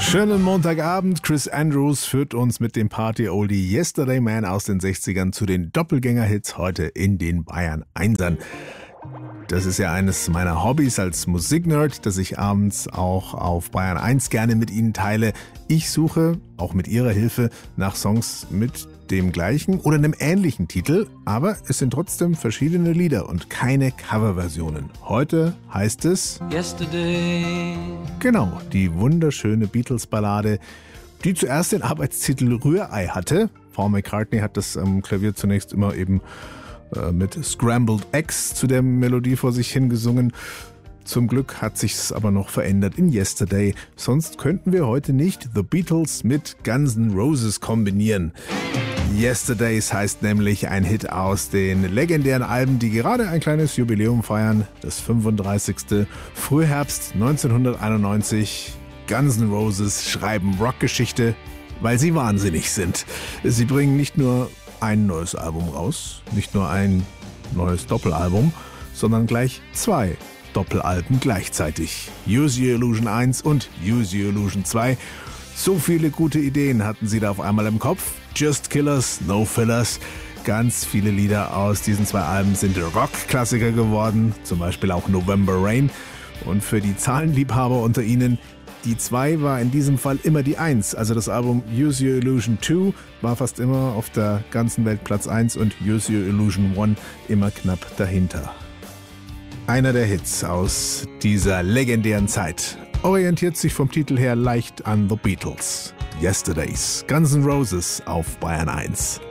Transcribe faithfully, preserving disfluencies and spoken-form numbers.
Schönen Montagabend. Chris Andrews führt uns mit dem Party-Oldie Yesterday Man aus den sechzigern zu den Doppelgänger-Hits heute in den Bayern Einsern. Das ist ja eines meiner Hobbys als Musiknerd, das ich abends auch auf Bayern eins gerne mit Ihnen teile. Ich suche, auch mit Ihrer Hilfe, nach Songs mit dem gleichen oder einem ähnlichen Titel, aber es sind trotzdem verschiedene Lieder und keine Coverversionen. Heute heißt es Yesterday. Genau, die wunderschöne Beatles-Ballade, die zuerst den Arbeitstitel Rührei hatte. Paul McCartney hat das am Klavier zunächst immer eben äh, mit Scrambled Eggs zu der Melodie vor sich hingesungen. Zum Glück hat sich's aber noch verändert in Yesterday. Sonst könnten wir heute nicht The Beatles mit Guns N' Roses kombinieren. Yesterdays heißt nämlich ein Hit aus den legendären Alben, die gerade ein kleines Jubiläum feiern. Das fünfunddreißigste Frühherbst neunzehnhunderteinundneunzig. Guns N' Roses schreiben Rockgeschichte, weil sie wahnsinnig sind. Sie bringen nicht nur ein neues Album raus, nicht nur ein neues Doppelalbum, sondern gleich zwei Doppelalben gleichzeitig. Use Your Illusion eins und Use Your Illusion zwei. So viele gute Ideen hatten sie da auf einmal im Kopf. Just Killers, No Fillers. Ganz viele Lieder aus diesen zwei Alben sind Rock-Klassiker geworden, zum Beispiel auch November Rain. Und für die Zahlenliebhaber unter Ihnen, die zwei war in diesem Fall immer die eins. Also das Album Use Your Illusion zwei war fast immer auf der ganzen Welt Platz eins und Use Your Illusion eins immer knapp dahinter. Einer der Hits aus dieser legendären Zeit orientiert sich vom Titel her leicht an The Beatles. Yesterdays, Guns N' Roses auf Bayern eins.